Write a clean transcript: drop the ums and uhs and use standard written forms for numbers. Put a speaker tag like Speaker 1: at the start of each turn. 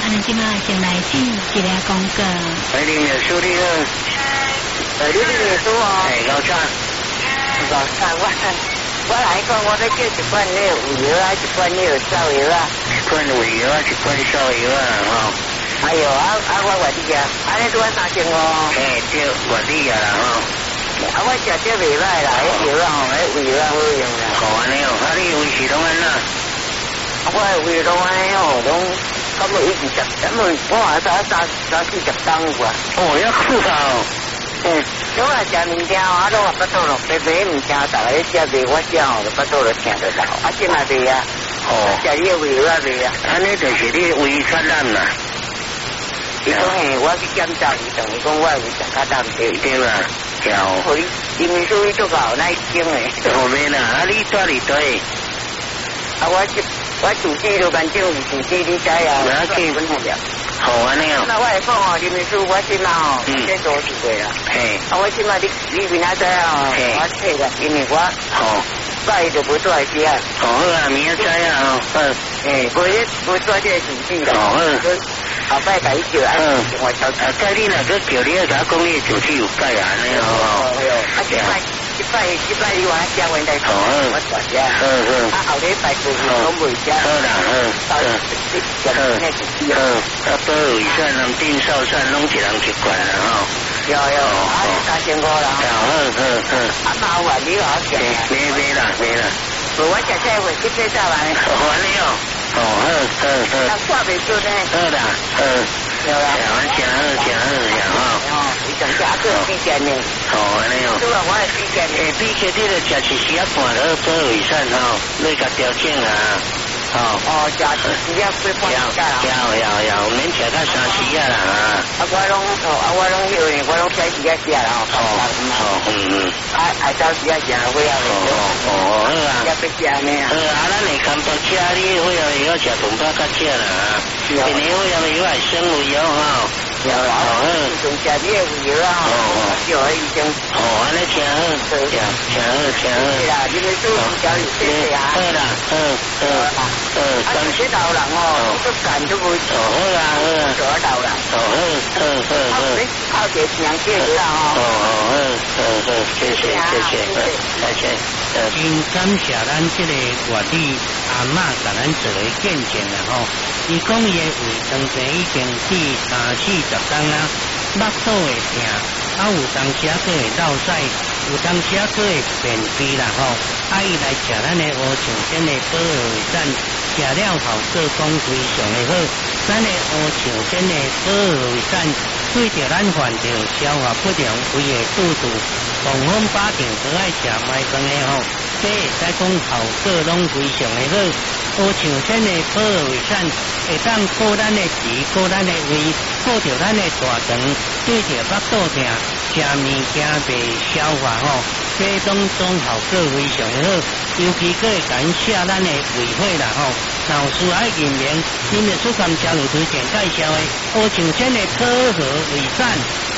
Speaker 1: 安尼即马先来进一个广告。
Speaker 2: 你秘书你好，你秘书哦，老张，我来讲，我咧叫一罐那鱼油啊，一罐那个烧油啊，一罐鱼油啊，一罐烧油啊，吼。哎呦，我外地啊，安尼拄啊3千哦。对，外地啊啦吼。我食着袂歹啦，迄油啊吼，迄鱼油啊好用啦。好安尼哦，你维持拢安那？我维拢安尼哦，拢差不多120，咱们我话30-40担有啊。哦，要酷啊哦。拢来食物件哦，拢巴肚咯，白物件，大家咧食袂，我食吼，巴肚就疼着啦。现在袂啊。哦。食你胃药啊袂啊？安尼就是你胃传染啦。伊讲嘿，我去检查，伊等于讲我胃食较淡对啦。哦。伊秘书伊做够耐心诶。后面啦，你住伫倒？我主治就眼睛有主治，你知啊？我要去分了。好安尼哦。那我会讲哦，林秘书，我即马哦，先做一个啦。嘿。我即马你明仔载哦，我退啦，因为我拜就无做来吃啊。好啊，明仔载啊哦。无做这个主治啦。好。后摆甲伊叫我叫。介你若个叫你甲我讲你主治有改啊安尼哦。一摆你话食完再做，我大食。后礼拜就是拢袂食。好啦，好。保卫战、南丁、少战，拢一人一罐啦吼。有，3500啦。好。麻烦你我食。没啦。我食菜会去洗澡来。好安尼哦。好。那挂袂住呢。好啦。有啦。真好伊讲加个比健呢。好安尼哦。对啊，我也比健。比健你著食1时啊半了，保卫战吼，你甲调整啊。食1时啊过半时啦。要，免食到3时啊啦我拢迄个，我拢3时啊食啦爱早时啊食会啊。好啊。要要食呢。好啊，咱会看不吃你会啊，要食饭包较吃啦因为会啊，要来生胃吼。有啦，仲食你个胃药啊，叫医生。安尼真好，真好。是啦，你们做教你谢谢啊。好啦，但是老人哦，都干都无做。好啊，做老人。好。靠这钱借啦好，谢谢。真感谢咱这个外地阿嬷甲咱做个见证啦吼。伊讲伊的胃肠病已经第30-40天啊，腹肚会痛，有当时啊佫会落屎，有当时啊佫会便秘啦吼。伊来食咱的乌象仙的保胃散，食了后佫讲非常的好。咱的乌象仙的保胃散，对着咱患着消化不良胃的肚肚，狂风巴掌都爱食麦饭的吼，这会使讲效果拢非常的好。乌象仙的保胃散会当顾咱的脾，顾咱的胃，顾着咱的大肠，对着腹肚痛，食物件袂消化吼，这种效果非常的好，尤其佫会减少咱的胃火啦吼。若有需要人员，你们所感交流推荐介绍的乌象仙的保和胃散。